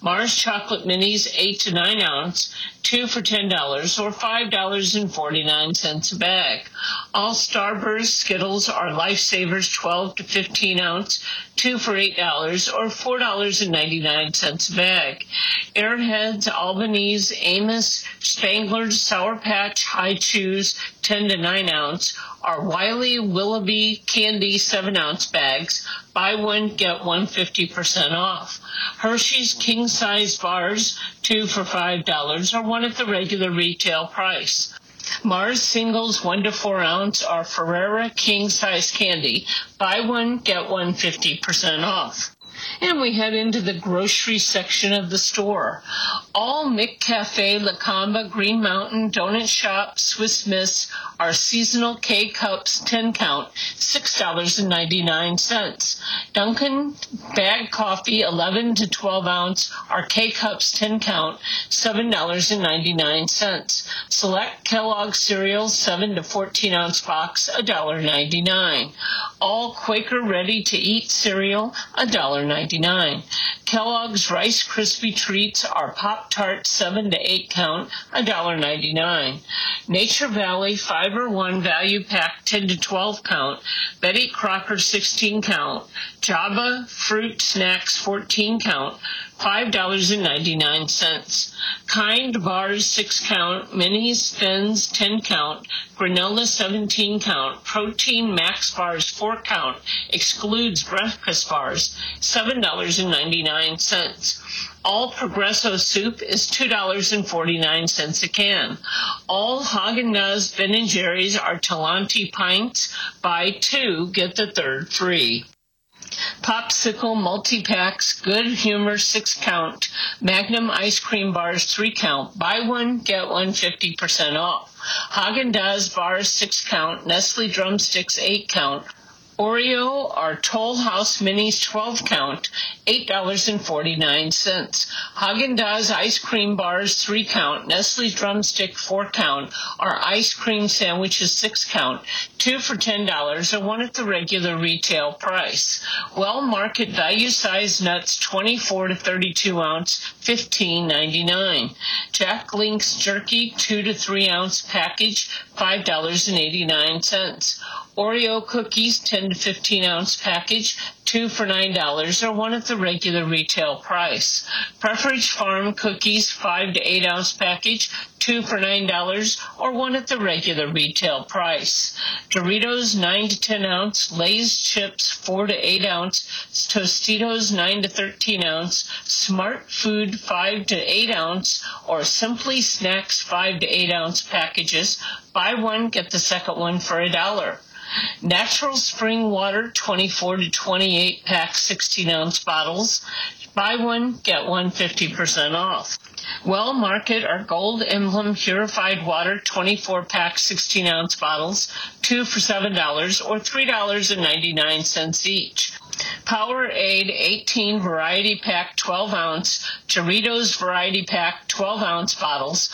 Mars Chocolate Minis 8 to 9 ounce, 2 for $10 or $5.49 a bag. All Starburst Skittles are Lifesavers 12 to 15 ounce, 2 for $8 or $4.99 a bag. Airheads, Albanese, Amos, Spangler's, Sour Patch, High Chews 10 to 9 ounce are Wiley Willoughby Candy 7 ounce bags. Buy one, get one 50% off. Hershey's King Size Bars 2 for $5 or one at the regular retail price. Mars Singles 1 to 4 ounce are Ferrera King Size Candy. Buy one, get one 50% off. And we head into the grocery section of the store. All McCafe, Lacamba, Green Mountain, Donut Shop, Swiss Miss are seasonal K-Cups 10 count, $6.99. Dunkin' Bag Coffee 11 to 12 ounce are K-Cups 10 count, $7.99. Select Kellogg cereals 7 to 14 ounce box, $1.99. All Quaker Ready to Eat cereal, $1.99. Kellogg's Rice Krispie Treats are Pop-Tarts 7 to 8 count, $1.99. Nature Valley Fiber One Value Pack 10 to 12 count, Betty Crocker 16 count, Java Fruit Snacks 14 count, $5.99. Kind Bars 6 count, Minis Thins 10 count, Granola 17 count, Protein Max Bars 4 count, excludes breakfast bars, $7.99. All Progresso soup is $2.49 a can. All Haagen-Dazs Ben & Jerry's are Talenti pints. Buy 2, get the third free. Popsicle multi-packs, Good Humor 6 count, Magnum ice cream bars 3 count, buy one, get one 50% off. Haagen-Dazs bars 6 count, Nestle drumsticks 8 count, Oreo or Toll House Minis 12 count, $8.49. Haagen-Dazs ice cream bars 3 count, Nestle drumstick 4 count, or ice cream sandwiches 6 count, 2 for $10 or one at the regular retail price. Well Market value size nuts 24 to 32 ounce, $15.99. Jack Link's jerky 2 to 3 ounce package, $5.89. Oreo cookies 10 to 15 ounce package, 2 for $9 or one at the regular retail price. Pepperidge Farm cookies 5 to 8 ounce package, 2 for $9 or one at the regular retail price. Doritos 9 to 10 ounce, Lay's chips 4 to 8 ounce, Tostitos 9 to 13 ounce, Smart Food 5 to 8 ounce, or Simply Snacks 5 to 8 ounce packages. Buy one, get the second one for $1. Natural Spring Water 24 to 28 pack 16 ounce bottles. Buy one, get one 50% off. Well Market or Gold Emblem Purified Water 24 pack 16 ounce bottles, 2 for $7 or $3.99 each. Powerade 18 Variety Pack 12 ounce, Doritos Variety Pack 12 ounce bottles,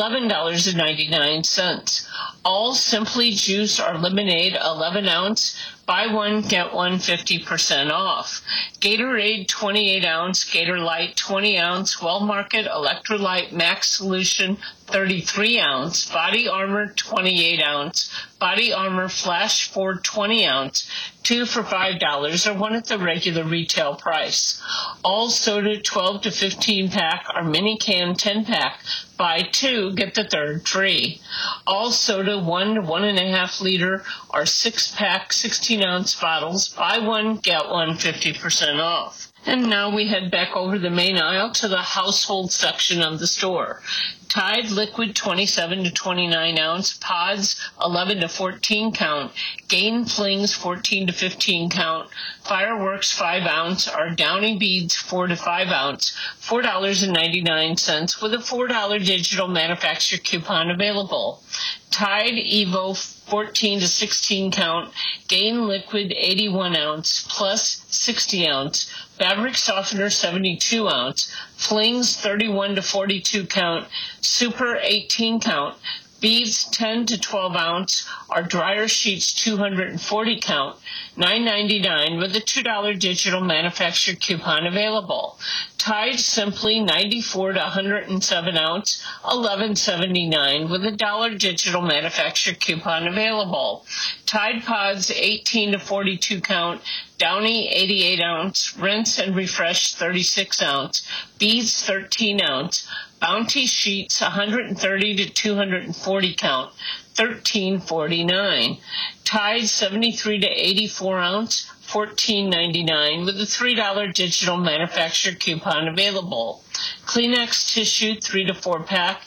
$11.99. All Simply Juice or Lemonade 11 ounce, buy one, get one 50% off. Gatorade 28 ounce, Gator Light 20 ounce, Well Market Electrolyte Max Solution 33 ounce, Body Armor 28 ounce, Body Armor Flash 4 20 ounce, 2 for $5 or one at the regular retail price. All soda 12 to 15 pack or mini can 10 pack, buy 2, get the third free. All soda 1 to 1.5 liter or 6 pack 16 ounce bottles, buy one, get one 50% off. And now we head back over the main aisle to the household section of the store. Tide Liquid 27 to 29 ounce, Pods 11 to 14 count, Gain Flings 14 to 15 count, Fireworks 5 ounce, or Downy Beads 4 to 5 ounce, $4.99 with a $4 digital manufacturer coupon available. Tide Evo 14 to 16 count, Gain Liquid 81 ounce plus 60 ounce, Fabric Softener 72 ounce, Flings 31 to 42 count, Super 18 count, Beads 10 to 12 ounce or dryer sheets 240 count, $9.99 with a $2 digital manufacturer coupon available. Tide Simply 94 to 107 ounce, $11.79 with a $1 digital manufacturer coupon available. Tide Pods 18 to 42 count, Downy 88 ounce, rinse and refresh 36 ounce, Beads 13 ounce, Bounty Sheets 130 to 240 count, $13.49. Tide 73 to 84 ounce, $14.99 with a $3 digital manufacturer coupon available. Kleenex tissue 3 to 4 pack,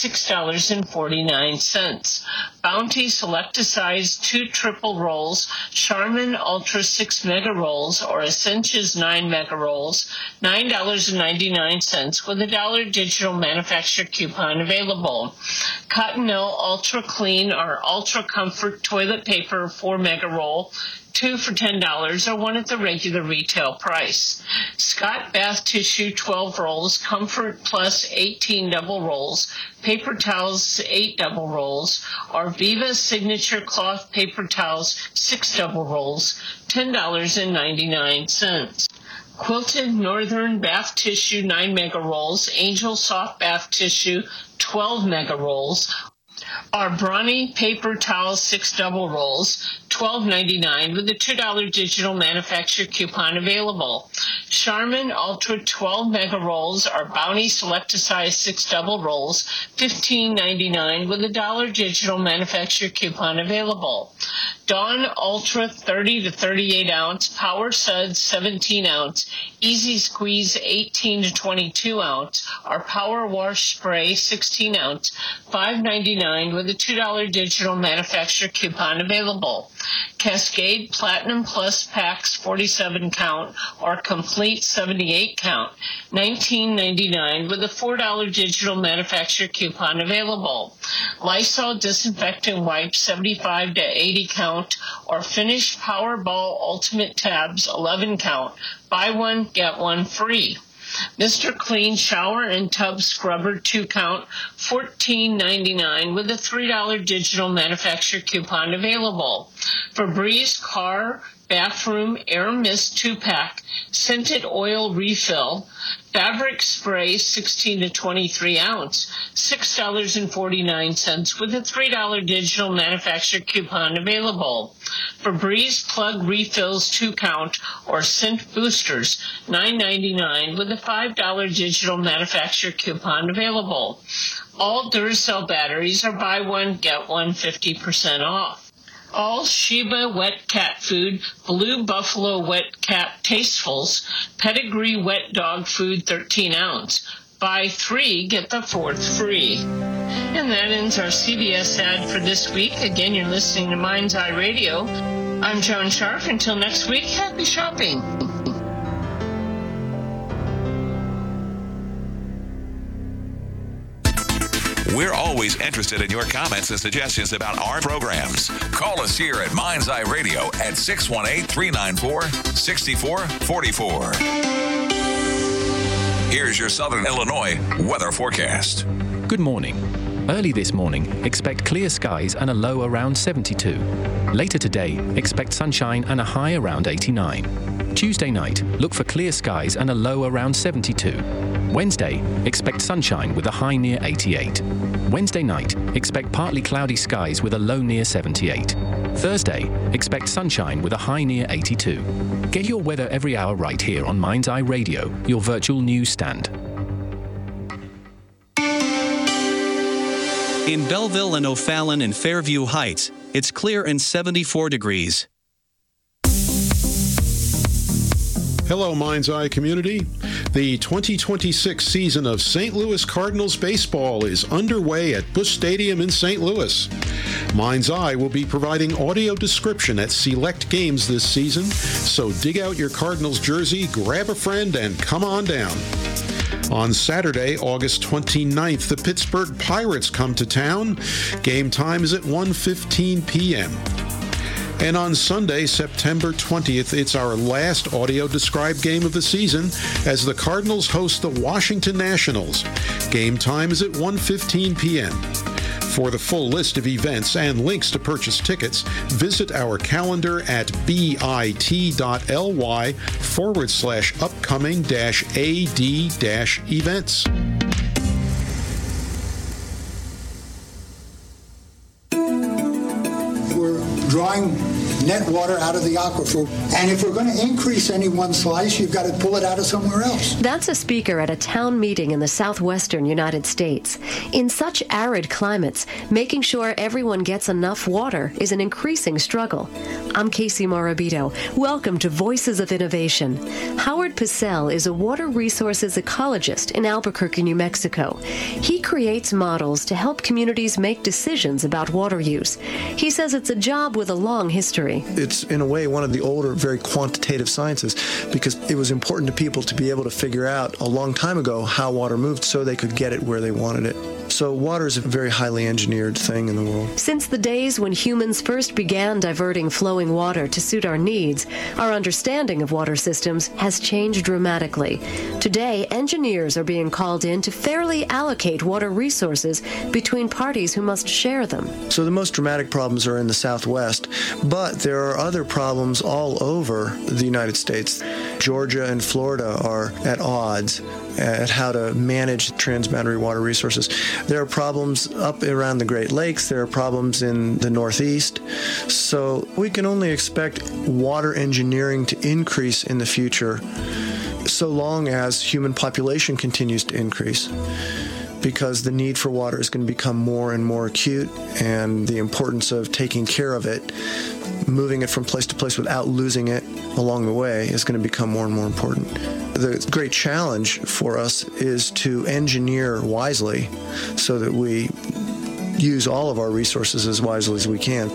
$6.49. Bounty Select a Size 2 triple rolls, Charmin Ultra 6 mega rolls or Essentials 9 mega rolls, $9.99 with a $1 digital manufacturer coupon available. Cottonelle Ultra Clean or Ultra Comfort toilet paper 4 mega roll, 2 for $10 or 1 at the regular retail price. Scott Bath Tissue 12 rolls, Comfort Plus 18 double rolls, paper towels 8 double rolls, or Viva Signature Cloth paper towels 6 double rolls, $10.99. Quilted Northern Bath Tissue 9 mega rolls, Angel Soft Bath Tissue 12 mega rolls, or Brawny paper towels 6 double rolls, $12.99 with a $2 digital manufacturer coupon available. Charmin Ultra 12 mega rolls or Bounty Select a Size 6 double rolls, $15.99 with a $1 digital manufacturer coupon available. Dawn Ultra 30 to 38 ounce, Power Suds 17 ounce, Easy Squeeze 18 to 22 ounce, or Power Wash Spray 16 ounce, $5.99 with a $2 digital manufacturer coupon available. Cascade Platinum Plus Packs 47 count or Complete 78 count, $19.99 with a $4 digital manufacturer coupon available. Lysol Disinfecting Wipes 75 to 80 count or Finish Powerball Ultimate Tabs 11 count, buy one, get one free. Mr. Clean Shower and Tub Scrubber 2 count, $14.99 with a $3 digital manufacturer coupon available. Febreze Car Bathroom Air Mist 2-pack, Scented Oil Refill, Fabric Spray 16 to 23 ounce, $6.49 with a $3 digital manufacturer coupon available. Febreze Plug Refills 2 count or Scent Boosters, $9.99 with a $5 digital manufacturer coupon available. All Duracell batteries are buy one, get one 50% off. All Sheba Wet Cat Food, Blue Buffalo Wet Cat Tastefuls, Pedigree Wet Dog Food 13 ounce. Buy 3, get the 4th free. And that ends our CBS ad for this week. Again, you're listening to Mind's Eye Radio. I'm Joan Sharf. Until next week, happy shopping. We're always interested in your comments and suggestions about our programs. Call us here at Mind's Eye Radio at 618-394-6444. Here's your Southern Illinois weather forecast. Good morning. Early this morning, expect clear skies and a low around 72. Later today, expect sunshine and a high around 89. Tuesday night, look for clear skies and a low around 72. Wednesday, expect sunshine with a high near 88. Wednesday night, expect partly cloudy skies with a low near 78. Thursday, expect sunshine with a high near 82. Get your weather every hour right here on Mind's Eye Radio, your virtual news stand. In Belleville and O'Fallon and Fairview Heights, it's clear and 74 degrees. Hello, Mind's Eye community. The 2026 season of St. Louis Cardinals baseball is underway at Busch Stadium in St. Louis. Mind's Eye will be providing audio description at select games this season, so dig out your Cardinals jersey, grab a friend, and come on down. On Saturday, August 29th, the Pittsburgh Pirates come to town. Game time is at 1:15 p.m. And on Sunday, September 20th, it's our last audio-described game of the season as the Cardinals host the Washington Nationals. Game time is at 1:15 p.m. For the full list of events and links to purchase tickets, visit our calendar at bit.ly/upcoming-ad-events. We're drawing net water out of the aquifer, and if we're going to increase any one slice, you've got to pull it out of somewhere else. That's a speaker at a town meeting in the southwestern United States. In such arid climates, making sure everyone gets enough water is an increasing struggle. I'm Casey Morabito. Welcome to Voices of Innovation. Howard Pacell is a water resources ecologist in Albuquerque, New Mexico. He creates models to help communities make decisions about water use. He says it's a job with a long history. It's, in a way, one of the older, very quantitative sciences, because it was important to people to be able to figure out a long time ago how water moved so they could get it where they wanted it. So water is a very highly engineered thing in the world. Since the days when humans first began diverting flowing water to suit our needs, our understanding of water systems has changed dramatically. Today, engineers are being called in to fairly allocate water resources between parties who must share them. So the most dramatic problems are in the Southwest, but there are other problems all over the United States. Georgia and Florida are at odds at how to manage transboundary water resources. There are problems up around the Great Lakes. There are problems in the Northeast. So we can only expect water engineering to increase in the future so long as human population continues to increase, because the need for water is going to become more and more acute, and the importance of taking care of it, moving it from place to place without losing it along the way, is going to become more and more important. The great challenge for us is to engineer wisely so that we use all of our resources as wisely as we can.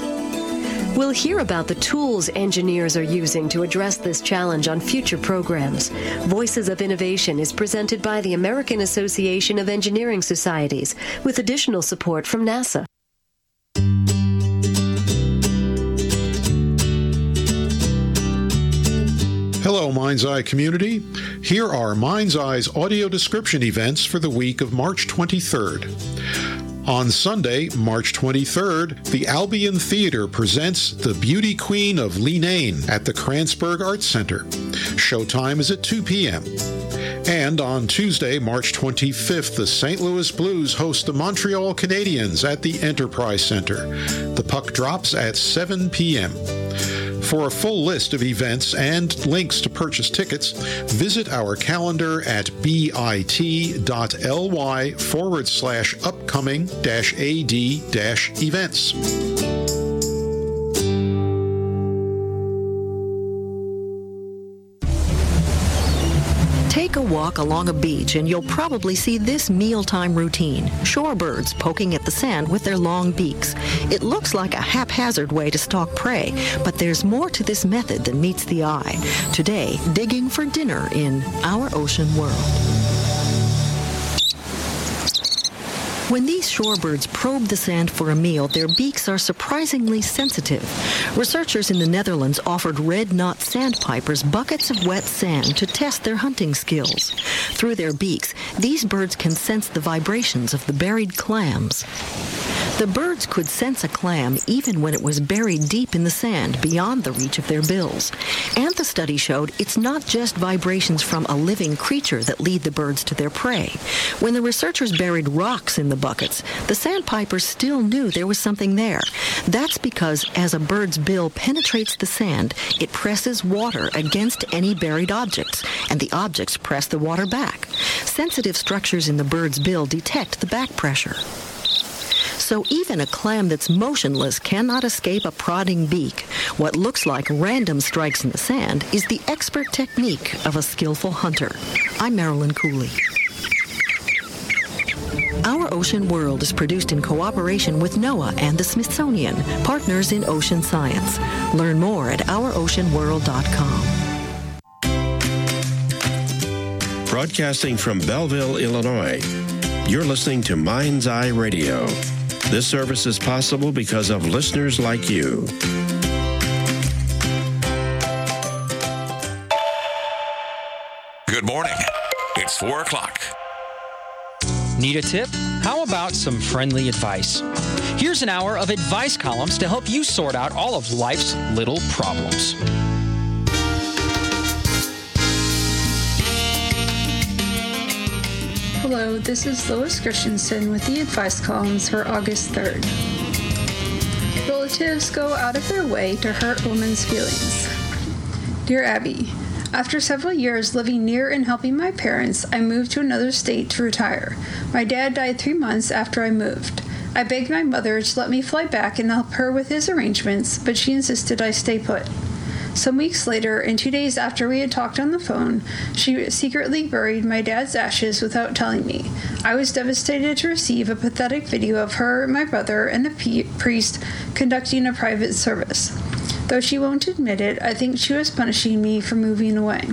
We'll hear about the tools engineers are using to address this challenge on future programs. Voices of Innovation is presented by the American Association of Engineering Societies, with additional support from NASA. Hello, Mind's Eye community. Here are Mind's Eye's audio description events for the week of March 23rd. On Sunday, March 23rd, the Albion Theater presents The Beauty Queen of Leenane at the Kranzberg Arts Center. Showtime is at 2 p.m. And on Tuesday, March 25th, the St. Louis Blues host the Montreal Canadiens at the Enterprise Center. The puck drops at 7 p.m. For a full list of events and links to purchase tickets, visit our calendar at bit.ly/upcoming-ad-events. Take a walk along a beach and you'll probably see this mealtime routine. Shorebirds poking at the sand with their long beaks. It looks like a haphazard way to stalk prey, but there's more to this method than meets the eye. Today, digging for dinner in Our Ocean World. When these shorebirds probe the sand for a meal, their beaks are surprisingly sensitive. Researchers in the Netherlands offered red knot sandpipers buckets of wet sand to test their hunting skills. Through their beaks, these birds can sense the vibrations of the buried clams. The birds could sense a clam even when it was buried deep in the sand, beyond the reach of their bills. And the study showed it's not just vibrations from a living creature that lead the birds to their prey. When the researchers buried rocks in the buckets, the sandpipers still knew there was something there. That's because as a bird's bill penetrates the sand, it presses water against any buried objects, and the objects press the water back. Sensitive structures in the bird's bill detect the back pressure. So even a clam that's motionless cannot escape a prodding beak. What looks like random strikes in the sand is the expert technique of a skillful hunter. I'm Marilyn Cooley. Our Ocean World is produced in cooperation with NOAA and the Smithsonian, partners in ocean science. Learn more at ouroceanworld.com. Broadcasting from Belleville, Illinois, you're listening to Mind's Eye Radio. This service is possible because of listeners like you. Good morning. It's 4 o'clock. Need a tip? How about some friendly advice? Here's an hour of advice columns to help you sort out all of life's little problems. Hello, this is Lois Christensen with the advice columns for August 3rd. Relatives go out of their way to hurt women's feelings. Dear Abby, after several years living near and helping my parents, I moved to another state to retire. My dad died 3 months after I moved. I begged my mother to let me fly back and help her with his arrangements, but she insisted I stay put. Some weeks later, and 2 days after we had talked on the phone, she secretly buried my dad's ashes without telling me. I was devastated to receive a pathetic video of her, my brother, and a priest conducting a private service. Though she won't admit it, I think she was punishing me for moving away.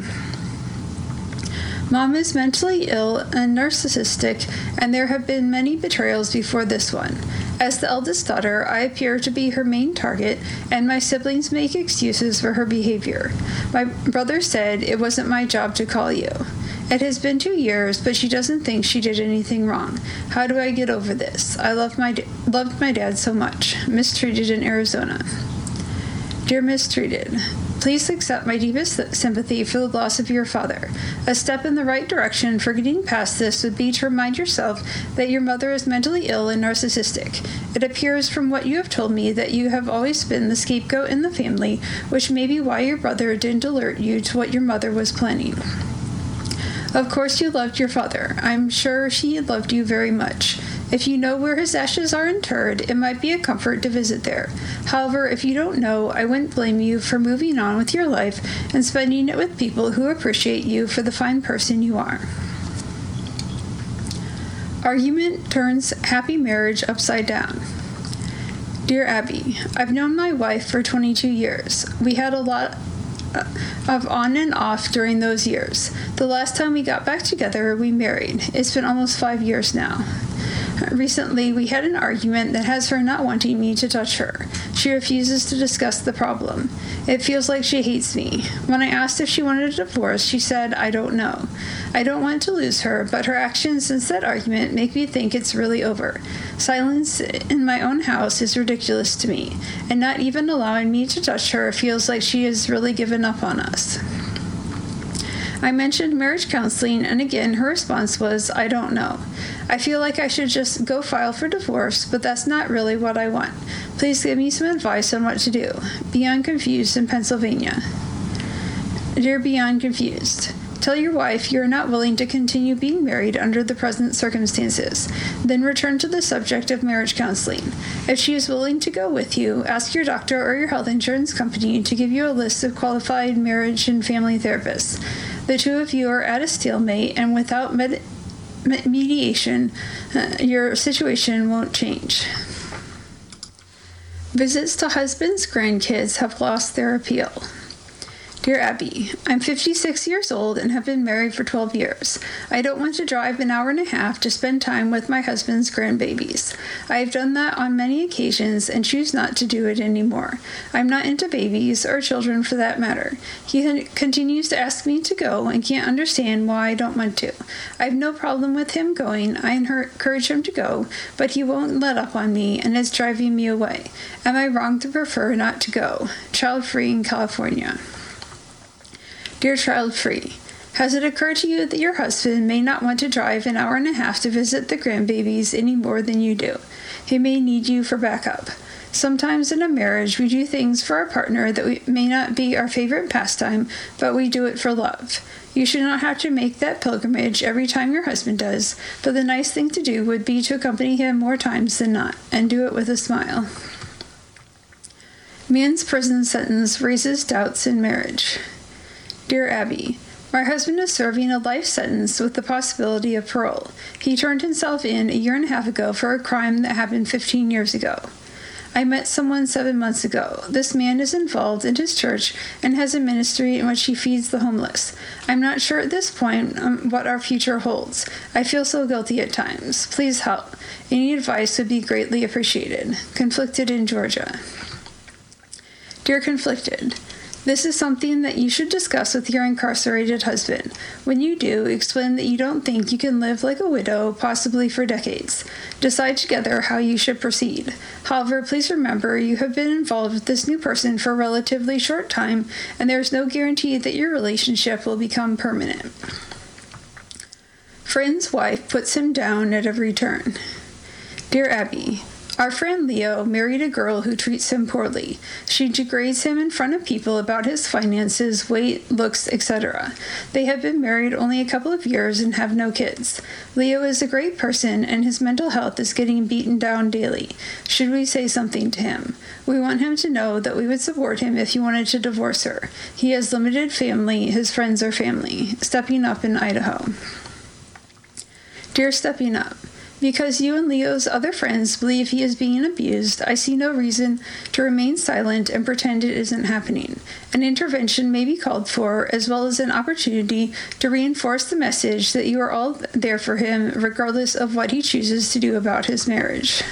Mom is mentally ill and narcissistic, and there have been many betrayals before this one. As the eldest daughter, I appear to be her main target, and my siblings make excuses for her behavior. My brother said it wasn't my job to call you. It has been 2 years, but she doesn't think she did anything wrong. How do I get over this? I loved my dad so much. Mistreated in Arizona. Dear Mistreated, please accept my deepest sympathy for the loss of your father. A step in the right direction for getting past this would be to remind yourself that your mother is mentally ill and narcissistic. It appears from what you have told me that you have always been the scapegoat in the family, which may be why your brother didn't alert you to what your mother was planning. Of course you loved your father. I'm sure he loved you very much. If you know where his ashes are interred, it might be a comfort to visit there. However, if you don't know, I wouldn't blame you for moving on with your life and spending it with people who appreciate you for the fine person you are. Argument turns happy marriage upside down. Dear Abby, I've known my wife for 22 years. We had a lot of on and off during those years. The last time we got back together, we married. It's been almost 5 years now. Recently, we had an argument that has her not wanting me to touch her. She refuses to discuss the problem. It feels like she hates me. When I asked if she wanted a divorce, she said, I don't know. I don't want to lose her, but her actions since that argument make me think it's really over. Silence in my own house is ridiculous to me, and not even allowing me to touch her feels like she has really given up on us. I mentioned marriage counseling, and again, her response was, I don't know. I feel like I should just go file for divorce, but that's not really what I want. Please give me some advice on what to do. Beyond Confused in Pennsylvania. Dear Beyond Confused, tell your wife you're not willing to continue being married under the present circumstances. Then return to the subject of marriage counseling. If she is willing to go with you, ask your doctor or your health insurance company to give you a list of qualified marriage and family therapists. The two of you are at a stalemate, and without mediation, your situation won't change. Visits to husband's grandkids have lost their appeal. Dear Abby, I'm 56 years old and have been married for 12 years. I don't want to drive an hour and a half to spend time with my husband's grandbabies. I have done that on many occasions and choose not to do it anymore. I'm not into babies or children for that matter. He continues to ask me to go and can't understand why I don't want to. I have no problem with him going. I encourage him to go, but he won't let up on me and is driving me away. Am I wrong to prefer not to go? Child free in California. Dear Child Free, has it occurred to you that your husband may not want to drive an hour and a half to visit the grandbabies any more than you do? He may need you for backup. Sometimes in a marriage, we do things for our partner that may not be our favorite pastime, but we do it for love. You should not have to make that pilgrimage every time your husband does, but the nice thing to do would be to accompany him more times than not, and do it with a smile. Man's prison sentence raises doubts in marriage. Dear Abby, my husband is serving a life sentence with the possibility of parole. He turned himself in a year and a half ago for a crime that happened 15 years ago. I met someone 7 months ago. This man is involved in his church and has a ministry in which he feeds the homeless. I'm not sure at this point what our future holds. I feel so guilty at times. Please help. Any advice would be greatly appreciated. Conflicted in Georgia. Dear Conflicted, This is something that you should discuss with your incarcerated husband. When you do, explain that you don't think you can live like a widow, possibly for decades. Decide together how you should proceed. However, please remember you have been involved with this new person for a relatively short time, and there is no guarantee that your relationship will become permanent. Friend's wife puts him down at every turn. Dear Abby, our friend Leo married a girl who treats him poorly. She degrades him in front of people about his finances, weight, looks, etc. They have been married only a couple of years and have no kids. Leo is a great person, and his mental health is getting beaten down daily. Should we say something to him? We want him to know that we would support him if he wanted to divorce her. He has limited family. His friends are family. Stepping Up in Idaho. Dear Stepping Up, because you and Leo's other friends believe he is being abused, I see no reason to remain silent and pretend it isn't happening. An intervention may be called for, as well as an opportunity to reinforce the message that you are all there for him, regardless of what he chooses to do about his marriage.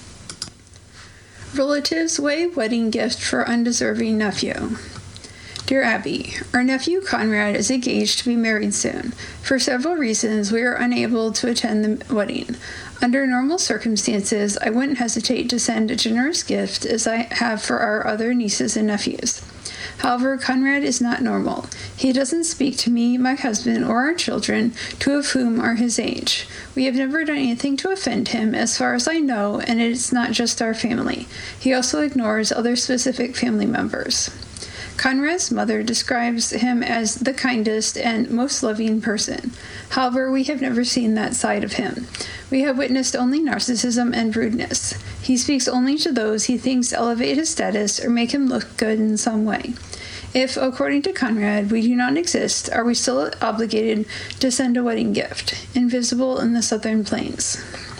Relatives weigh wedding gift for undeserving nephew. Dear Abby, our nephew Conrad is engaged to be married soon. For several reasons, we are unable to attend the wedding. Under normal circumstances, I wouldn't hesitate to send a generous gift as I have for our other nieces and nephews. However, Conrad is not normal. He doesn't speak to me, my husband, or our children, two of whom are his age. We have never done anything to offend him, as far as I know, and it's not just our family. He also ignores other specific family members. Conrad's mother describes him as the kindest and most loving person. However, we have never seen that side of him. We have witnessed only narcissism and rudeness. He speaks only to those he thinks elevate his status or make him look good in some way. If, according to Conrad, we do not exist, are we still obligated to send a wedding gift? Invisible in the Southern Plains.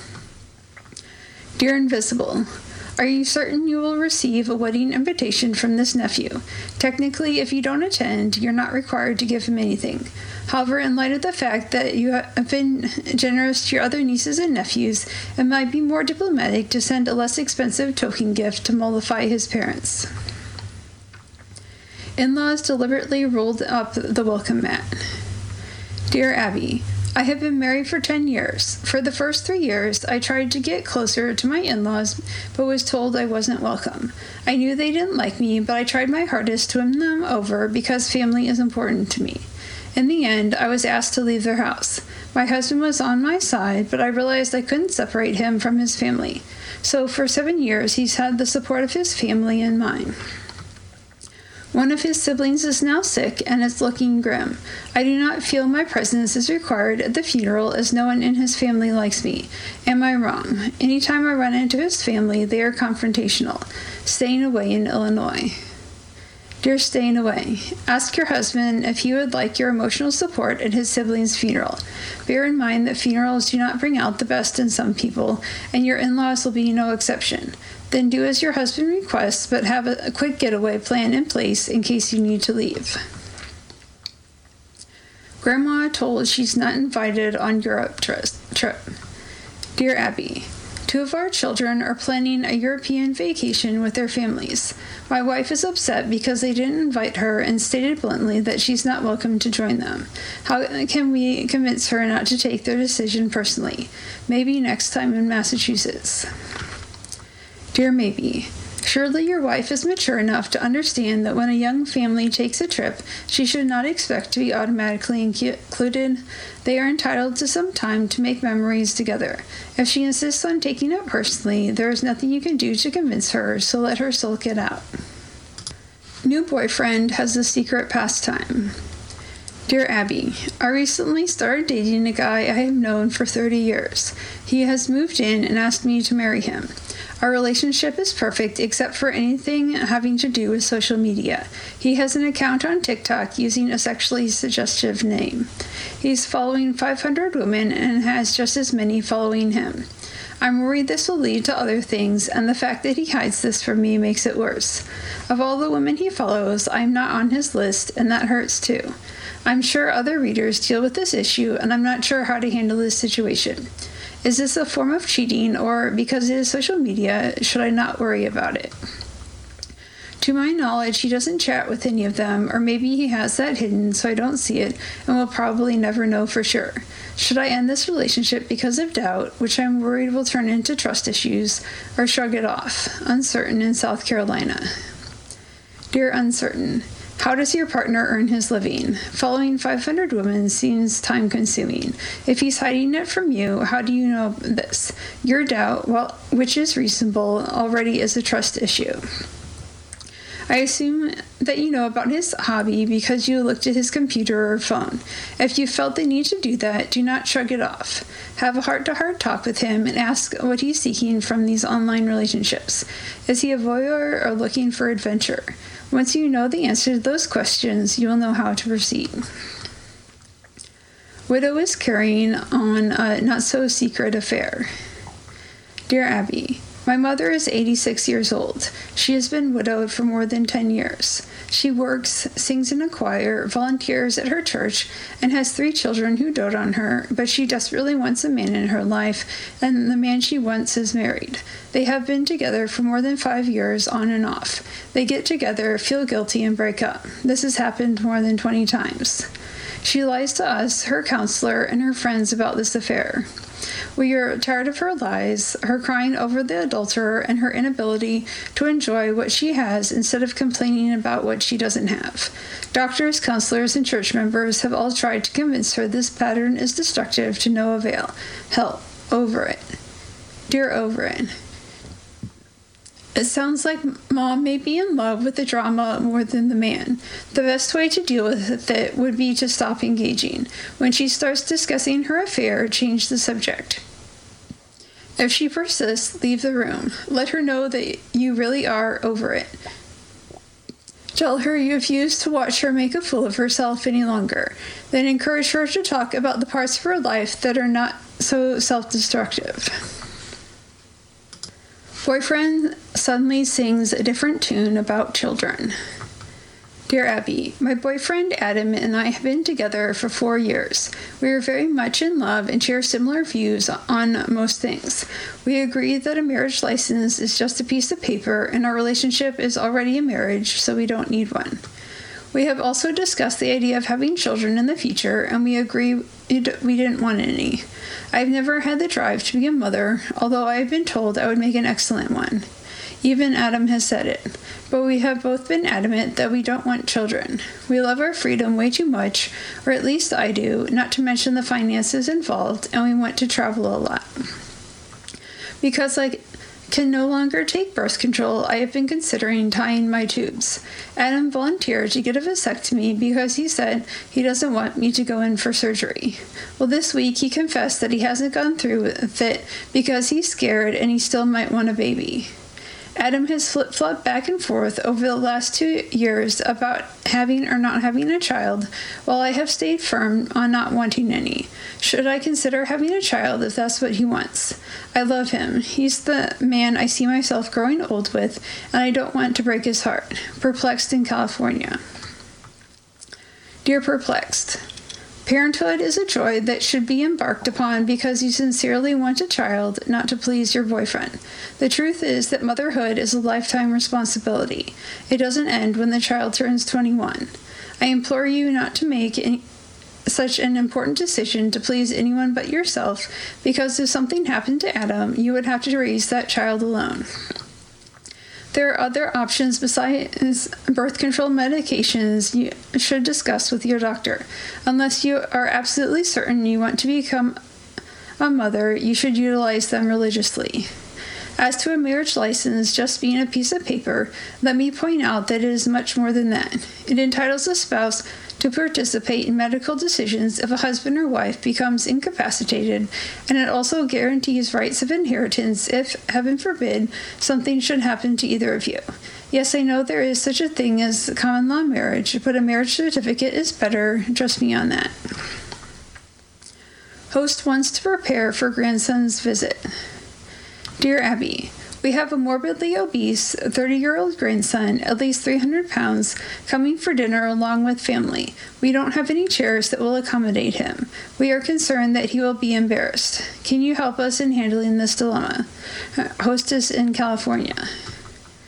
Dear Invisible, are you certain you will receive a wedding invitation from this nephew? Technically, if you don't attend, you're not required to give him anything. However, in light of the fact that you have been generous to your other nieces and nephews, it might be more diplomatic to send a less expensive token gift to mollify his parents. In-laws deliberately rolled up the welcome mat. Dear Abby, I have been married for 10 years. For the first 3 years, I tried to get closer to my in-laws, but was told I wasn't welcome. I knew they didn't like me, but I tried my hardest to win them over because family is important to me. In the end, I was asked to leave their house. My husband was on my side, but I realized I couldn't separate him from his family. So for 7 years, he's had the support of his family and mine. One of his siblings is now sick, and it's looking grim. I do not feel my presence is required at the funeral, as no one in his family likes me. Am I wrong? Anytime I run into his family, they are confrontational. Staying away in Illinois. Dear Staying Away, ask your husband if he would like your emotional support at his sibling's funeral. Bear in mind that funerals do not bring out the best in some people, and your in-laws will be no exception. Then do as your husband requests, but have a quick getaway plan in place in case you need to leave. Grandma told she's not invited on Europe trip. Dear Abby, 2 of our children are planning a European vacation with their families. My wife is upset because they didn't invite her and stated bluntly that she's not welcome to join them. How can we convince her not to take their decision personally? Maybe next time in Massachusetts. Dear Maybe, surely your wife is mature enough to understand that when a young family takes a trip, she should not expect to be automatically included. They are entitled to some time to make memories together. If she insists on taking it personally, there is nothing you can do to convince her, so let her sulk it out. New boyfriend has a secret pastime. Dear Abby, I recently started dating a guy I have known for 30 years. He has moved in and asked me to marry him. Our relationship is perfect except for anything having to do with social media. He has an account on TikTok using a sexually suggestive name. He's following 500 women and has just as many following him. I'm worried this will lead to other things, and the fact that he hides this from me makes it worse. Of all the women he follows, I'm not on his list, and that hurts too. I'm sure other readers deal with this issue, and I'm not sure how to handle this situation. Is this a form of cheating, or because it is social media, should I not worry about it? To my knowledge, he doesn't chat with any of them, or maybe he has that hidden so I don't see it and will probably never know for sure. Should I end this relationship because of doubt, which I'm worried will turn into trust issues, or shrug it off? Uncertain in South Carolina. Dear Uncertain, how does your partner earn his living? Following 500 women seems time-consuming. If he's hiding it from you, how do you know this? Your doubt, well, which is reasonable, already is a trust issue. I assume that you know about his hobby because you looked at his computer or phone. If you felt the need to do that, do not shrug it off. Have a heart-to-heart talk with him and ask what he's seeking from these online relationships. Is he a voyeur or looking for adventure? Once you know the answer to those questions, you will know how to proceed. Widow is carrying on a not-so-secret affair. Dear Abby, my mother is 86 years old. She has been widowed for more than 10 years. She works, sings in a choir, volunteers at her church, and has 3 children who dote on her, but she desperately wants a man in her life, and the man she wants is married. They have been together for more than 5 years, on and off. They get together, feel guilty, and break up. This has happened more than 20 times. She lies to us, her counselor, and her friends about this affair. We are tired of her lies, her crying over the adulterer, and her inability to enjoy what she has instead of complaining about what she doesn't have. Doctors, counselors, and church members have all tried to convince her this pattern is destructive to no avail. Help. Over it. Dear Over it. It sounds like Mom may be in love with the drama more than the man. The best way to deal with it would be to stop engaging. When she starts discussing her affair, change the subject. If she persists, leave the room. Let her know that you really are over it. Tell her you refuse to watch her make a fool of herself any longer. Then encourage her to talk about the parts of her life that are not so self-destructive. Boyfriend suddenly sings a different tune about children. Dear Abby, my boyfriend Adam and I have been together for 4 years. We are very much in love and share similar views on most things. We agree that a marriage license is just a piece of paper and our relationship is already a marriage, so we don't need one. We have also discussed the idea of having children in the future, and we agree we didn't want any. I've never had the drive to be a mother, although I have been told I would make an excellent one. Even Adam has said it. But we have both been adamant that we don't want children. We love our freedom way too much, or at least I do, not to mention the finances involved, and we want to travel a lot. Because I can no longer take birth control, I have been considering tying my tubes. Adam volunteered to get a vasectomy because he said he doesn't want me to go in for surgery. Well, this week he confessed that he hasn't gone through with it because he's scared and he still might want a baby. Adam has flip-flopped back and forth over the last 2 years about having or not having a child, while I have stayed firm on not wanting any. Should I consider having a child if that's what he wants? I love him. He's the man I see myself growing old with, and I don't want to break his heart. Perplexed in California. Dear Perplexed, parenthood is a joy that should be embarked upon because you sincerely want a child, not to please your boyfriend. The truth is that motherhood is a lifetime responsibility. It doesn't end when the child turns 21. I implore you not to make such an important decision to please anyone but yourself, because if something happened to Adam, you would have to raise that child alone. There are other options besides birth control medications you should discuss with your doctor. Unless you are absolutely certain you want to become a mother, you should utilize them religiously. As to a marriage license just being a piece of paper, let me point out that it is much more than that. It entitles a spouse to participate in medical decisions if a husband or wife becomes incapacitated, and it also guarantees rights of inheritance if, heaven forbid, something should happen to either of you. Yes, I know there is such a thing as common law marriage, but a marriage certificate is better, trust me on that. Host wants to prepare for grandson's visit. Dear Abby, we have a morbidly obese 30-year-old grandson, at least 300 pounds, coming for dinner along with family. We don't have any chairs that will accommodate him. We are concerned that he will be embarrassed. Can you help us in handling this dilemma? Hostess in California.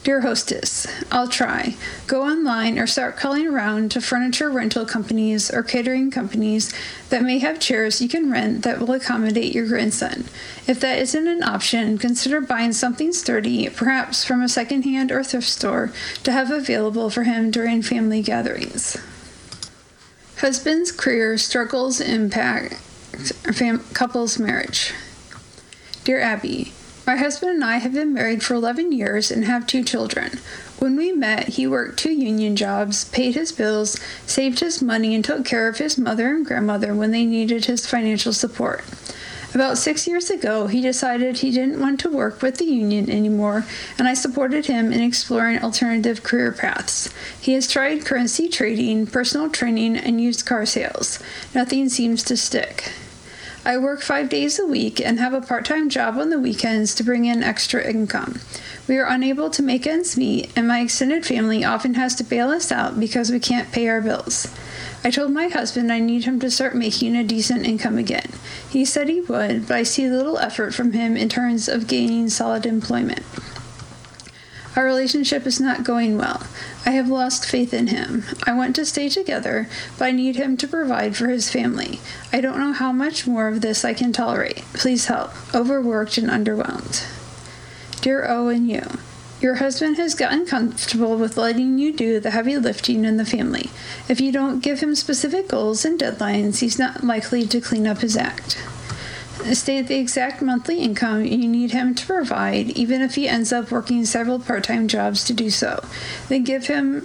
Dear hostess, I'll try. Go online or start calling around to furniture rental companies or catering companies that may have chairs you can rent that will accommodate your grandson. If that isn't an option, consider buying something sturdy, perhaps from a secondhand or thrift store, to have available for him during family gatherings. Husband's career struggles impact couple's marriage. Dear Abby, my husband and I have been married for 11 years and have 2 children. When we met, he worked 2 union jobs, paid his bills, saved his money, and took care of his mother and grandmother when they needed his financial support. About 6 years ago, he decided he didn't want to work with the union anymore, and I supported him in exploring alternative career paths. He has tried currency trading, personal training, and used car sales. Nothing seems to stick. I work 5 days a week and have a part-time job on the weekends to bring in extra income. We are unable to make ends meet, and my extended family often has to bail us out because we can't pay our bills. I told my husband I need him to start making a decent income again. He said he would, but I see little effort from him in terms of gaining solid employment. Our relationship is not going well. I have lost faith in him. I want to stay together, but I need him to provide for his family. I don't know how much more of this I can tolerate. Please help. Overworked and underwhelmed. Dear O and you, your husband has gotten comfortable with letting you do the heavy lifting in the family. If you don't give him specific goals and deadlines, he's not likely to clean up his act. State the exact monthly income you need him to provide, even if he ends up working several part-time jobs to do so. Then give him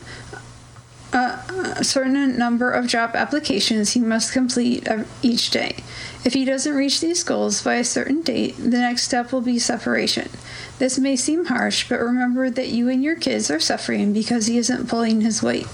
a certain number of job applications he must complete each day. If he doesn't reach these goals by a certain date, the next step will be separation. This may seem harsh, but remember that you and your kids are suffering because he isn't pulling his weight.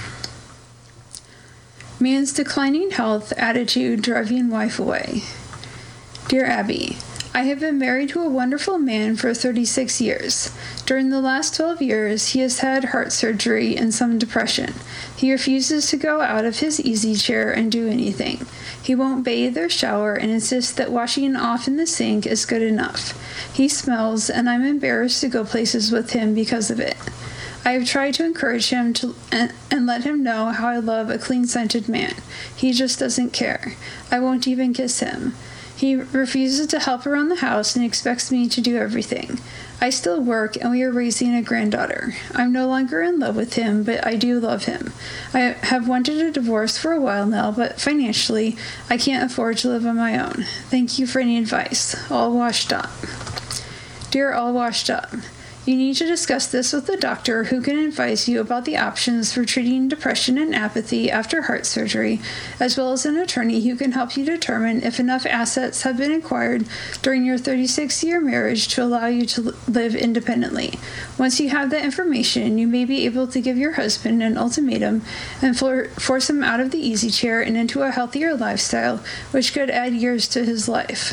Man's declining health, attitude, driving wife away. Dear Abby, I have been married to a wonderful man for 36 years. During the last 12 years, he has had heart surgery and some depression. He refuses to go out of his easy chair and do anything. He won't bathe or shower and insists that washing off in the sink is good enough. He smells, and I'm embarrassed to go places with him because of it. I have tried to encourage him and let him know how I love a clean-scented man. He just doesn't care. I won't even kiss him. He refuses to help around the house and expects me to do everything. I still work, and we are raising a granddaughter. I'm no longer in love with him, but I do love him. I have wanted a divorce for a while now, but financially, I can't afford to live on my own. Thank you for any advice. All washed up. Dear All Washed Up, you need to discuss this with a doctor who can advise you about the options for treating depression and apathy after heart surgery, as well as an attorney who can help you determine if enough assets have been acquired during your 36-year marriage to allow you to live independently. Once you have that information, you may be able to give your husband an ultimatum and force him out of the easy chair and into a healthier lifestyle, which could add years to his life.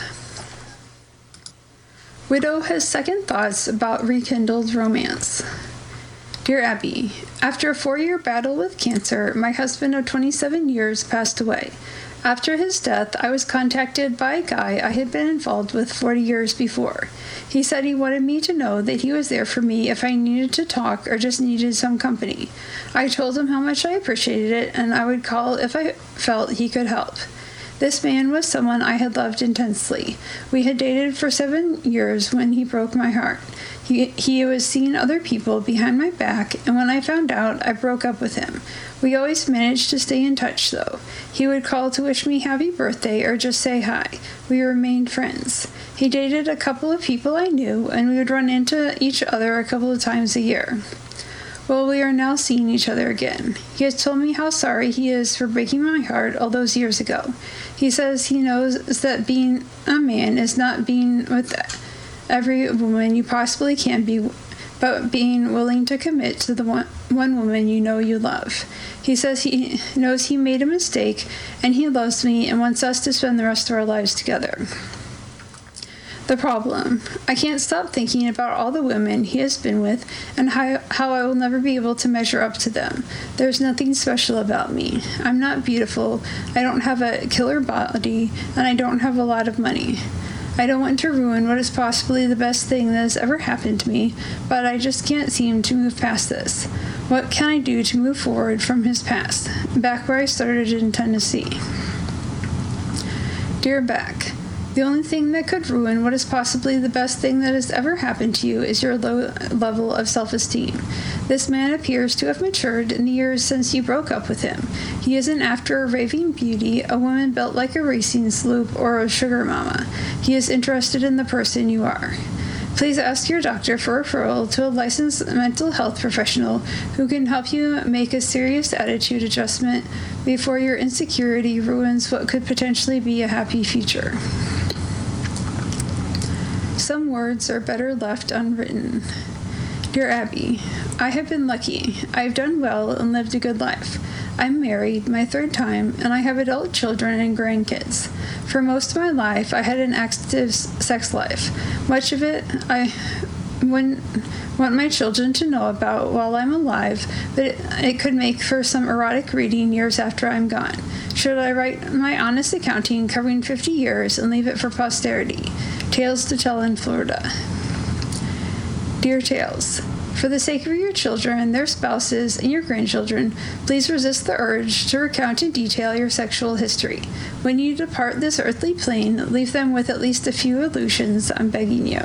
Widow has second thoughts about rekindled romance. Dear Abby, after a 4-year battle with cancer, my husband of 27 years passed away. After his death, I was contacted by a guy I had been involved with 40 years before. He said he wanted me to know that he was there for me if I needed to talk or just needed some company. I told him how much I appreciated it and I would call if I felt he could help. This man was someone I had loved intensely. We had dated for 7 years when he broke my heart. He was seeing other people behind my back, and when I found out, I broke up with him. We always managed to stay in touch, though. He would call to wish me happy birthday or just say hi. We remained friends. He dated a couple of people I knew, and we would run into each other a couple of times a year. Well, we are now seeing each other again. He has told me how sorry he is for breaking my heart all those years ago. He says he knows that being a man is not being with every woman you possibly can be, but being willing to commit to the one woman you know you love. He says he knows he made a mistake, and he loves me and wants us to spend the rest of our lives together. The problem. I can't stop thinking about all the women he has been with and how I will never be able to measure up to them. There's nothing special about me. I'm not beautiful, I don't have a killer body, and I don't have a lot of money. I don't want to ruin what is possibly the best thing that has ever happened to me, but I just can't seem to move past this. What can I do to move forward from his past? Back where I started in Tennessee. Dear Beck, the only thing that could ruin what is possibly the best thing that has ever happened to you is your low level of self-esteem. This man appears to have matured in the years since you broke up with him. He isn't after a raving beauty, a woman built like a racing sloop, or a sugar mama. He is interested in the person you are. Please ask your doctor for referral to a licensed mental health professional who can help you make a serious attitude adjustment before your insecurity ruins what could potentially be a happy future. Some words are better left unwritten. Dear Abby, I have been lucky. I have done well and lived a good life. I'm married, my third time, and I have adult children and grandkids. For most of my life, I had an active sex life. Much of it I wouldn't want my children to know about while I'm alive, but it could make for some erotic reading years after I'm gone. Should I write my honest accounting covering 50 years and leave it for posterity? Tales to tell in Florida. Dear Tales, for the sake of your children, their spouses, and your grandchildren, please resist the urge to recount in detail your sexual history. When you depart this earthly plane, leave them with at least a few illusions, I'm begging you.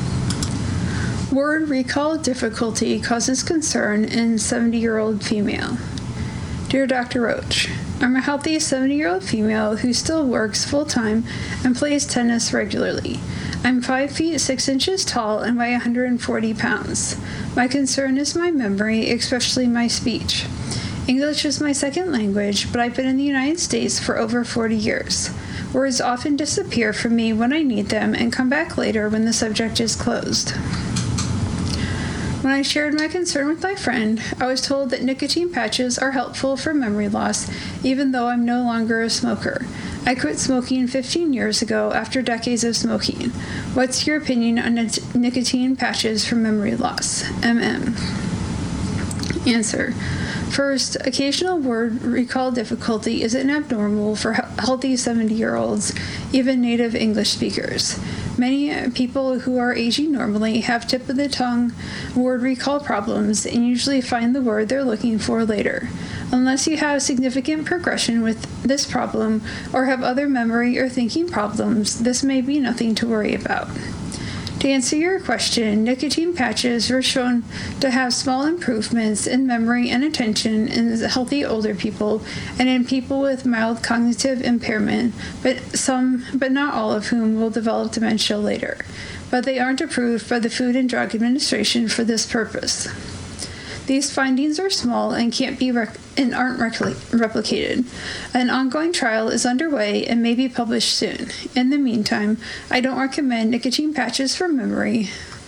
Word recall difficulty causes concern in 70-year-old female. Dear Dr. Roach, I'm a healthy 70-year-old female who still works full-time and plays tennis regularly. I'm 5 feet 6 inches tall and weigh 140 pounds. My concern is my memory, especially my speech. English is my second language, but I've been in the United States for over 40 years. Words often disappear from me when I need them and come back later when the subject is closed. When I shared my concern with my friend, I was told that nicotine patches are helpful for memory loss, even though I'm no longer a smoker. I quit smoking 15 years ago after decades of smoking. What's your opinion on nicotine patches for memory loss? MM. Answer. First, occasional word recall difficulty isn't abnormal for healthy 70-year-olds, even native English speakers. Many people who are aging normally have tip-of-the-tongue word recall problems and usually find the word they're looking for later. Unless you have significant progression with this problem or have other memory or thinking problems, this may be nothing to worry about. To answer your question, nicotine patches were shown to have small improvements in memory and attention in healthy older people and in people with mild cognitive impairment, but not all of whom will develop dementia later. But they aren't approved by the Food and Drug Administration for this purpose. These findings are small and can't be aren't replicated. An ongoing trial is underway and may be published soon. In the meantime, I don't recommend nicotine patches for memory,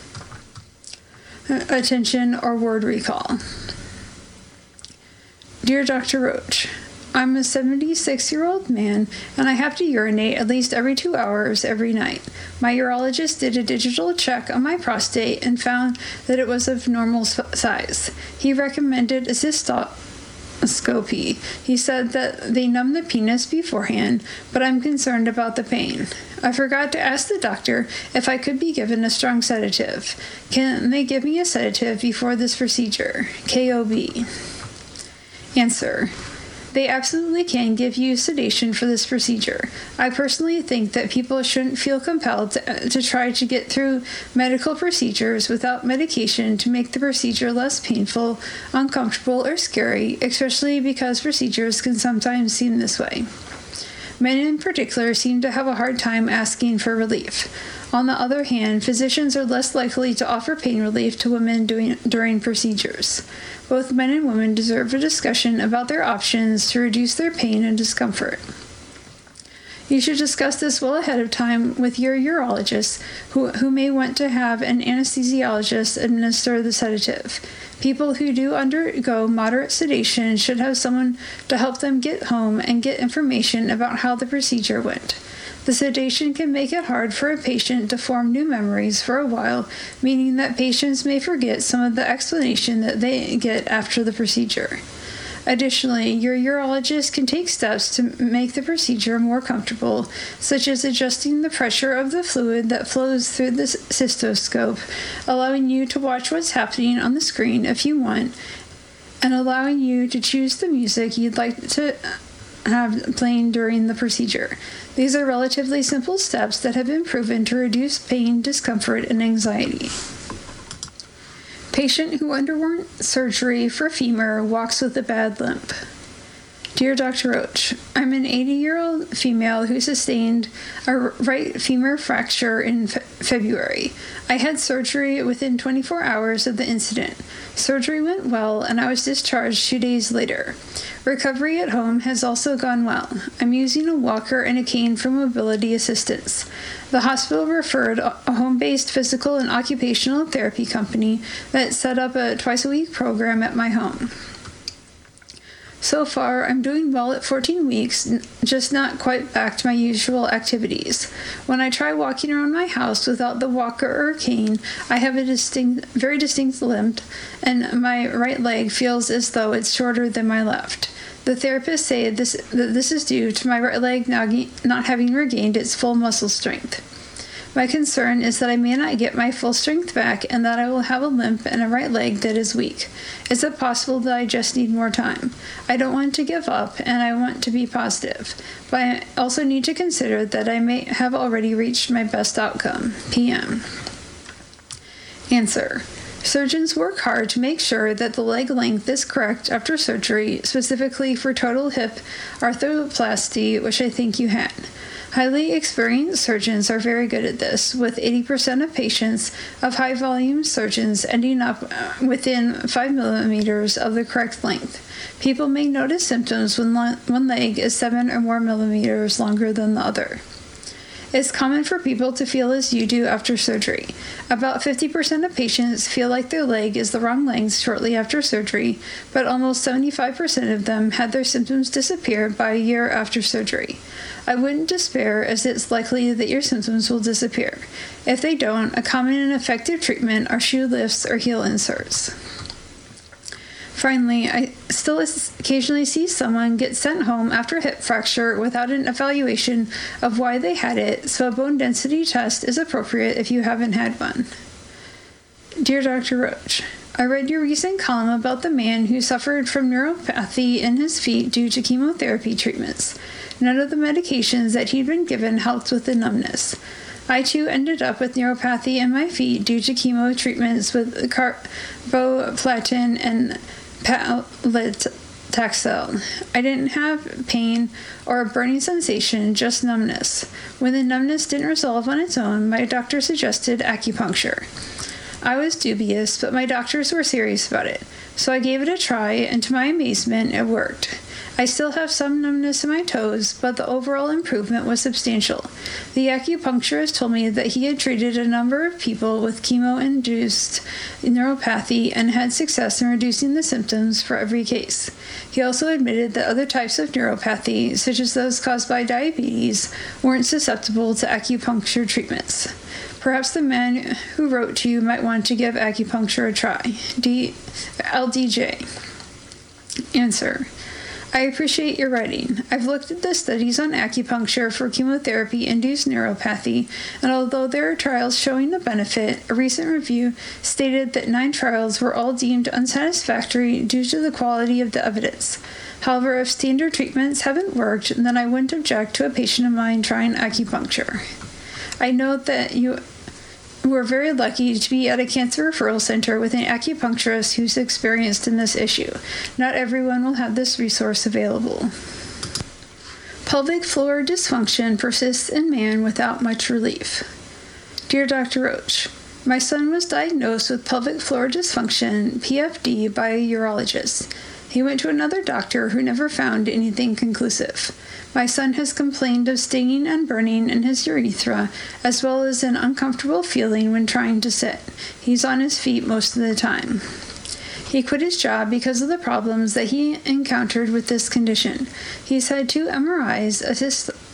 attention, or word recall. Dear Dr. Roach, I'm a 76-year-old man, and I have to urinate at least every 2 hours every night. My urologist did a digital check on my prostate and found that it was of normal size. He recommended a cystoscopy. He said that they numb the penis beforehand, but I'm concerned about the pain. I forgot to ask the doctor if I could be given a strong sedative. Can they give me a sedative before this procedure? KOB. Answer. They absolutely can give you sedation for this procedure. I personally think that people shouldn't feel compelled to try to get through medical procedures without medication to make the procedure less painful, uncomfortable, or scary, especially because procedures can sometimes seem this way. Men in particular seem to have a hard time asking for relief. On the other hand, physicians are less likely to offer pain relief to women during procedures. Both men and women deserve a discussion about their options to reduce their pain and discomfort. You should discuss this well ahead of time with your urologist, who may want to have an anesthesiologist administer the sedative. People who do undergo moderate sedation should have someone to help them get home and get information about how the procedure went. The sedation can make it hard for a patient to form new memories for a while, meaning that patients may forget some of the explanation that they get after the procedure. Additionally, your urologist can take steps to make the procedure more comfortable, such as adjusting the pressure of the fluid that flows through the cystoscope, allowing you to watch what's happening on the screen if you want, and allowing you to choose the music you'd like to have playing during the procedure. These are relatively simple steps that have been proven to reduce pain, discomfort, and anxiety. Patient who underwent surgery for femur walks with a bad limp. Dear Dr. Roach, I'm an 80-year-old female who sustained a right femur fracture in February. I had surgery within 24 hours of the incident. Surgery went well, and I was discharged 2 days later. Recovery at home has also gone well. I'm using a walker and a cane for mobility assistance. The hospital referred a home-based physical and occupational therapy company that set up a twice-a-week program at my home. So far, I'm doing well at 14 weeks, just not quite back to my usual activities. When I try walking around my house without the walker or cane, I have a very distinct limp, and my right leg feels as though it's shorter than my left. The therapists say that this is due to my right leg not having regained its full muscle strength. My concern is that I may not get my full strength back and that I will have a limp and a right leg that is weak. Is it possible that I just need more time? I don't want to give up and I want to be positive, but I also need to consider that I may have already reached my best outcome. PM. Answer. Surgeons work hard to make sure that the leg length is correct after surgery, specifically for total hip arthroplasty, which I think you had. Highly experienced surgeons are very good at this, with 80% of patients of high-volume surgeons ending up within 5 millimeters of the correct length. People may notice symptoms when one leg is 7 or more millimeters longer than the other. It's common for people to feel as you do after surgery. About 50% of patients feel like their leg is the wrong length shortly after surgery, but almost 75% of them had their symptoms disappear by a year after surgery. I wouldn't despair, as it's likely that your symptoms will disappear. If they don't, a common and effective treatment are shoe lifts or heel inserts. Finally, I still occasionally see someone get sent home after a hip fracture without an evaluation of why they had it, so a bone density test is appropriate if you haven't had one. Dear Dr. Roach, I read your recent column about the man who suffered from neuropathy in his feet due to chemotherapy treatments. None of the medications that he'd been given helped with the numbness. I too ended up with neuropathy in my feet due to chemo treatments with carboplatin and paclitaxel. I didn't have pain or a burning sensation, just numbness. When the numbness didn't resolve on its own, my doctor suggested acupuncture. I was dubious, but my doctors were serious about it, so I gave it a try, and to my amazement, it worked. I still have some numbness in my toes, but the overall improvement was substantial. The acupuncturist told me that he had treated a number of people with chemo-induced neuropathy and had success in reducing the symptoms for every case. He also admitted that other types of neuropathy, such as those caused by diabetes, weren't susceptible to acupuncture treatments. Perhaps the man who wrote to you might want to give acupuncture a try. LDJ. Answer. I appreciate your writing. I've looked at the studies on acupuncture for chemotherapy-induced neuropathy, and although there are trials showing the benefit, a recent review stated that 9 trials were all deemed unsatisfactory due to the quality of the evidence. However, if standard treatments haven't worked, then I wouldn't object to a patient of mine trying acupuncture. I note that you were very lucky to be at a cancer referral center with an acupuncturist who's experienced in this issue. Not everyone will have this resource available. Pelvic floor dysfunction persists in man without much relief. Dear Dr. Roach, my son was diagnosed with pelvic floor dysfunction, PFD, by a urologist. He went to another doctor who never found anything conclusive. My son has complained of stinging and burning in his urethra, as well as an uncomfortable feeling when trying to sit. He's on his feet most of the time. He quit his job because of the problems that he encountered with this condition. He's had 2 MRIs, a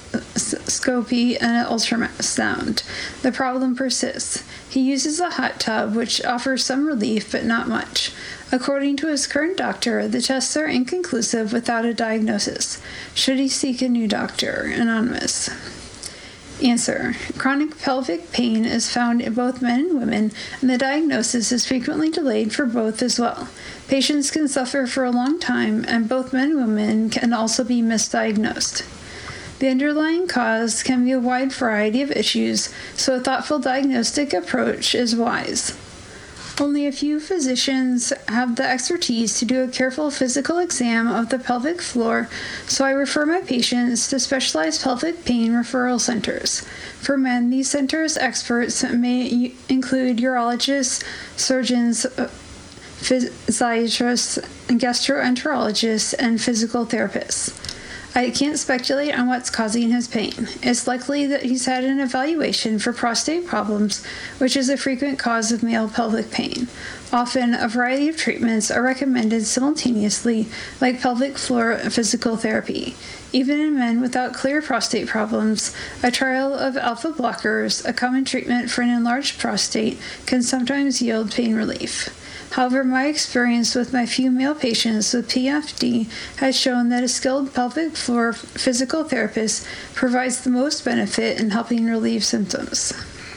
colonoscopy and ultrasound. The problem persists. He uses a hot tub, which offers some relief, but not much. According to his current doctor, the tests are inconclusive without a diagnosis. Should he seek a new doctor? Anonymous. Answer. Chronic pelvic pain is found in both men and women, and the diagnosis is frequently delayed for both as well. Patients can suffer for a long time, and both men and women can also be misdiagnosed. The underlying cause can be a wide variety of issues, so a thoughtful diagnostic approach is wise. Only a few physicians have the expertise to do a careful physical exam of the pelvic floor, so I refer my patients to specialized pelvic pain referral centers. For men, these centers' experts may include urologists, surgeons, physiatrists, gastroenterologists, and physical therapists. I can't speculate on what's causing his pain. It's likely that he's had an evaluation for prostate problems, which is a frequent cause of male pelvic pain. Often, a variety of treatments are recommended simultaneously, like pelvic floor physical therapy. Even in men without clear prostate problems, a trial of alpha blockers, a common treatment for an enlarged prostate, can sometimes yield pain relief. However, my experience with my few male patients with PFD has shown that a skilled pelvic floor physical therapist provides the most benefit in helping relieve symptoms.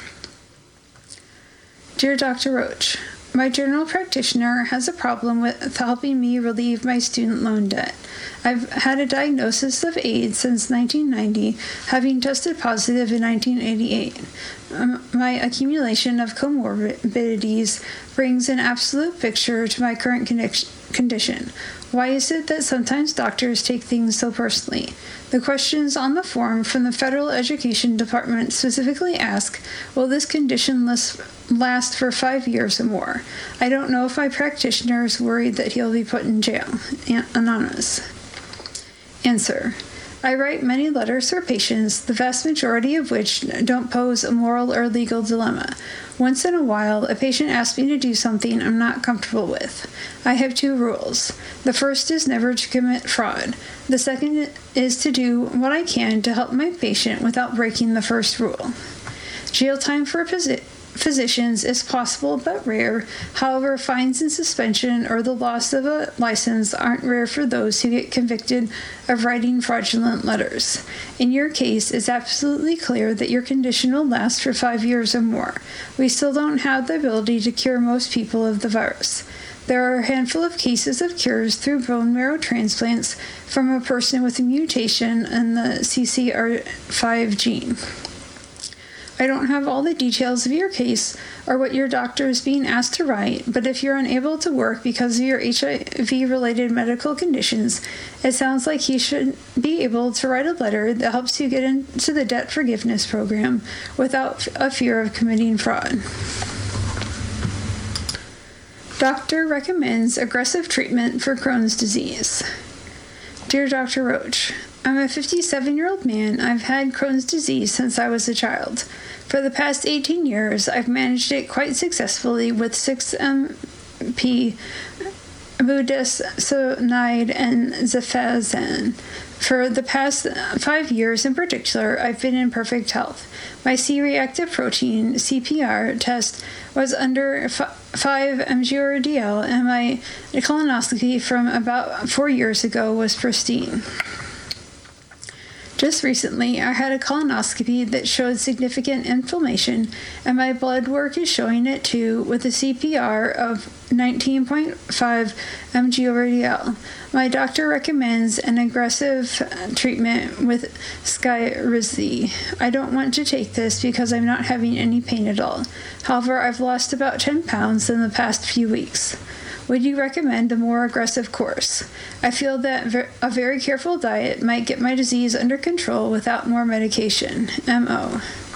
Dear Dr. Roach, my general practitioner has a problem with helping me relieve my student loan debt. I've had a diagnosis of AIDS since 1990, having tested positive in 1988. My accumulation of comorbidities brings an absolute picture to my current condition. Why is it that sometimes doctors take things so personally? The questions on the form from the Federal Education Department specifically ask, will this condition last for 5 years or more? I don't know if my practitioner is worried that he'll be put in jail. Anonymous. Answer. I write many letters for patients, the vast majority of which don't pose a moral or legal dilemma. Once in a while, a patient asks me to do something I'm not comfortable with. I have 2 rules. The first is never to commit fraud. The second is to do what I can to help my patient without breaking the first rule. Jail time for physicians is possible but rare. However, fines and suspension or the loss of a license aren't rare for those who get convicted of writing fraudulent letters. In your case, it's absolutely clear that your condition will last for 5 years or more. We still don't have the ability to cure most people of the virus. There are a handful of cases of cures through bone marrow transplants from a person with a mutation in the CCR5 gene. I don't have all the details of your case or what your doctor is being asked to write, but if you're unable to work because of your HIV-related medical conditions, it sounds like he should be able to write a letter that helps you get into the debt forgiveness program without a fear of committing fraud. Doctor recommends aggressive treatment for Crohn's disease. Dear Dr. Roach, I'm a 57-year-old man. I've had Crohn's disease since I was a child. For the past 18 years, I've managed it quite successfully with 6-MP, budesonide, and zafazan. For the past 5 years in particular, I've been in perfect health. My C-reactive protein, CPR, test was under 5 mg/dl, and my colonoscopy from about 4 years ago was pristine. Just recently, I had a colonoscopy that showed significant inflammation, and my blood work is showing it too, with a CPR of 19.5 mg/dl. My doctor recommends an aggressive treatment with Skyrizi. I don't want to take this because I'm not having any pain at all. However, I've lost about 10 pounds in the past few weeks. Would you recommend a more aggressive course? I feel that a very careful diet might get my disease under control without more medication. M.O.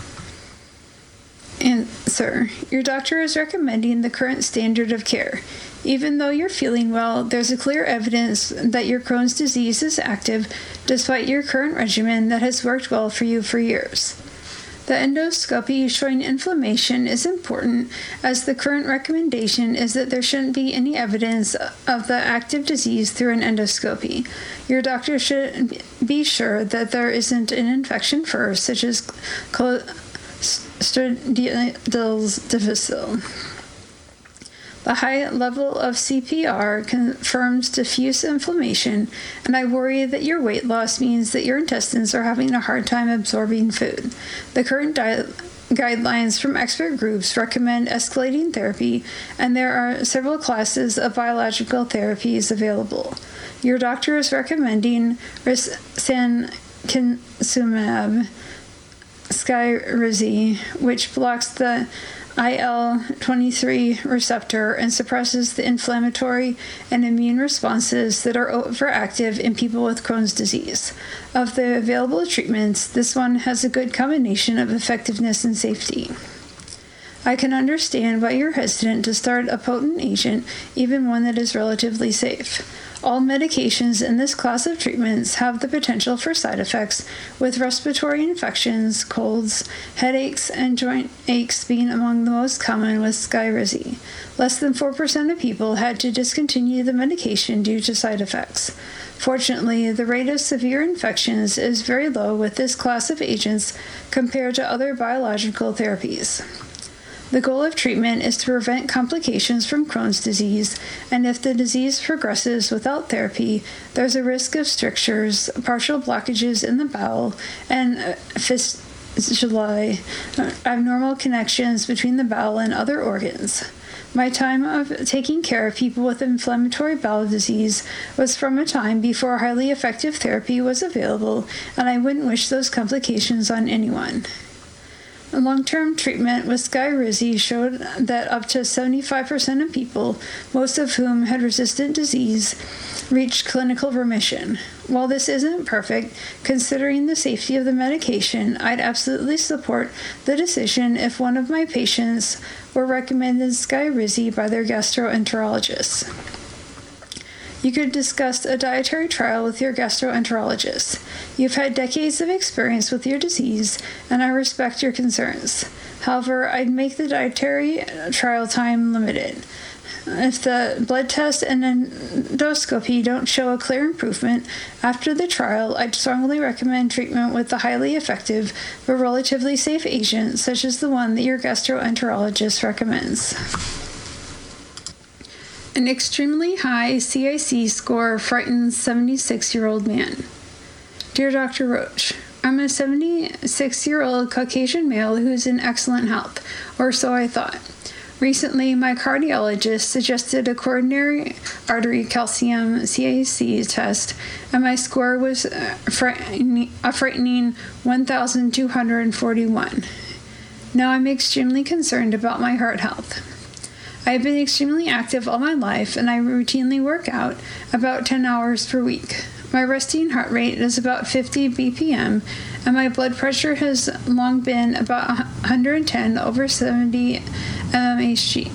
Answer. Your doctor is recommending the current standard of care. Even though you're feeling well, there's a clear evidence that your Crohn's disease is active despite your current regimen that has worked well for you for years. The endoscopy showing inflammation is important, as the current recommendation is that there shouldn't be any evidence of the active disease through an endoscopy. Your doctor should be sure that there isn't an infection first, such as Clostridial difficile. The high level of CPR confirms diffuse inflammation, and I worry that your weight loss means that your intestines are having a hard time absorbing food. The current guidelines from expert groups recommend escalating therapy, and there are several classes of biological therapies available. Your doctor is recommending risankizumab, Skyrizi, which blocks the IL-23 receptor and suppresses the inflammatory and immune responses that are overactive in people with Crohn's disease. Of the available treatments, this one has a good combination of effectiveness and safety. I can understand why you're hesitant to start a potent agent, even one that is relatively safe. All medications in this class of treatments have the potential for side effects, with respiratory infections, colds, headaches, and joint aches being among the most common with Skyrizi. Less than 4% of people had to discontinue the medication due to side effects. Fortunately, the rate of severe infections is very low with this class of agents compared to other biological therapies. The goal of treatment is to prevent complications from Crohn's disease, and if the disease progresses without therapy, there's a risk of strictures, partial blockages in the bowel, and fistulae, abnormal connections between the bowel and other organs. My time of taking care of people with inflammatory bowel disease was from a time before highly effective therapy was available, and I wouldn't wish those complications on anyone. Long-term treatment with Skyrizi showed that up to 75% of people, most of whom had resistant disease, reached clinical remission. While this isn't perfect, considering the safety of the medication, I'd absolutely support the decision if one of my patients were recommended Skyrizi by their gastroenterologist. You could discuss a dietary trial with your gastroenterologist. You've had decades of experience with your disease, and I respect your concerns. However, I'd make the dietary trial time limited. If the blood test and endoscopy don't show a clear improvement after the trial, I'd strongly recommend treatment with a highly effective but relatively safe agent, such as the one that your gastroenterologist recommends. An extremely high CIC score frightens 76-year-old man. Dear Dr. Roach, I'm a 76-year-old Caucasian male who's in excellent health, or so I thought. Recently, my cardiologist suggested a coronary artery calcium CAC test, and my score was a frightening 1,241. Now I'm extremely concerned about my heart health. I have been extremely active all my life, and I routinely work out about 10 hours per week. My resting heart rate is about 50 BPM, and my blood pressure has long been about 110 over 70 mmHg.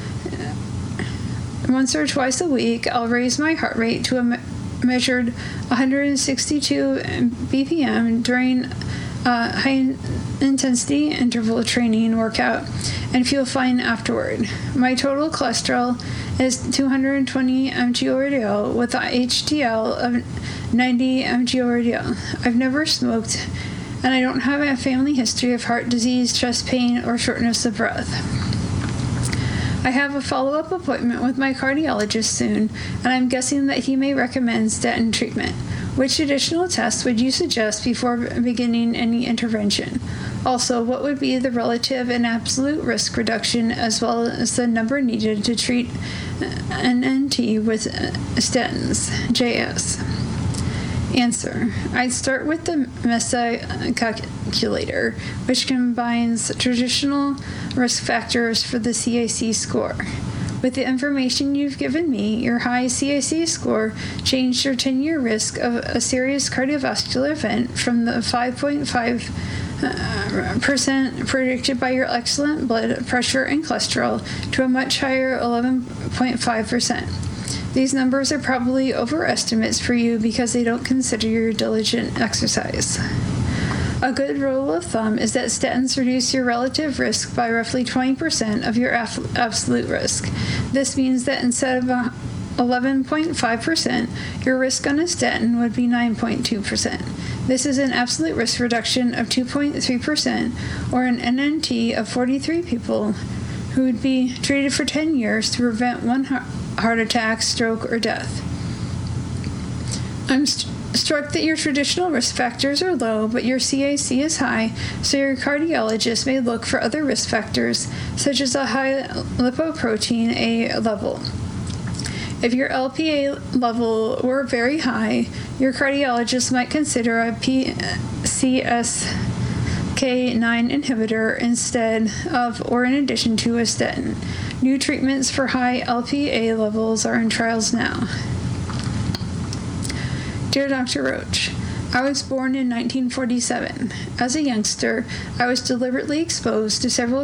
Once or twice a week, I'll raise my heart rate to a measured 162 BPM during high-intensity interval training workout and feel fine afterward. My total cholesterol is 220 mg/dl with a HDL of 90 mg/dl. I've never smoked, and I don't have a family history of heart disease, chest pain, or shortness of breath. I have a follow-up appointment with my cardiologist soon, and I'm guessing that he may recommend statin treatment. Which additional tests would you suggest before beginning any intervention? Also, what would be the relative and absolute risk reduction, as well as the number needed to treat NNT with statins? JS. Answer. I'd start with the MESA calculator, which combines traditional risk factors for the CIC score. With the information you've given me, your high CIC score changed your 10-year risk of a serious cardiovascular event from the 5.5% predicted by your excellent blood pressure and cholesterol to a much higher 11.5%. These numbers are probably overestimates for you because they don't consider your diligent exercise. A good rule of thumb is that statins reduce your relative risk by roughly 20% of your absolute risk. This means that instead of 11.5%, your risk on a statin would be 9.2%. This is an absolute risk reduction of 2.3%, or an NNT of 43 people who would be treated for 10 years to prevent one heart attack, stroke, or death. I'm struck that your traditional risk factors are low, but your CAC is high, so your cardiologist may look for other risk factors, such as a high lipoprotein A level. If your LPA level were very high, your cardiologist might consider a PCSK9 inhibitor instead of or in addition to a statin. New treatments for high LPA levels are in trials now. Dear Dr. Roach, I was born in 1947. As a youngster, I was deliberately exposed to several